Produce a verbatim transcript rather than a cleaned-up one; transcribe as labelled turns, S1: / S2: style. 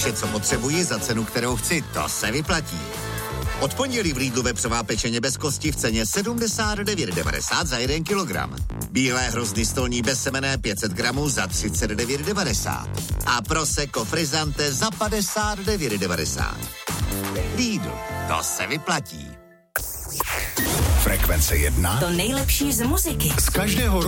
S1: Vše, co potřebuji za cenu, kterou chci, to se vyplatí. Od pondělí v Lidlu vepřová pečeně bez kosti v ceně sedmdesát devět devadesát za jeden kilogram. Bílé hrozny stolní bezsemenné pět set gramů za třicet devět devadesát. A Prosecco Frizzante za padesát devět devadesát. Lidl, to se vyplatí.
S2: Frekvence jedna.
S3: To nejlepší z muziky.
S2: Z každého